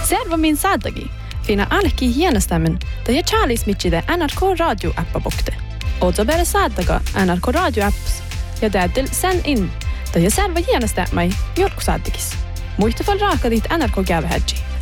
Servo min saadagi. Fina alki hienastämmen, da ja Charlies mitchide NRK Radio appa bokte. Ozo bere saadaga NRK Radio apps. Ja täytyy sen in, da ja servo hienastämmai jorku saadagis. Muista fall raaka dit NRK gävä hedgi.